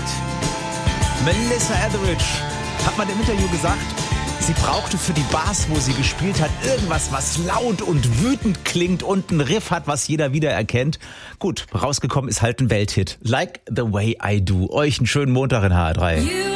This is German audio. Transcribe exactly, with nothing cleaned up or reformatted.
Bad. Melissa Etheridge hat man im Interview gesagt, sie brauchte für die Bars, wo sie gespielt hat, irgendwas, was laut und wütend klingt und einen Riff hat, was jeder wiedererkennt. Gut, rausgekommen ist halt ein Welthit. Like the way I do. Euch einen schönen Montag in H R drei.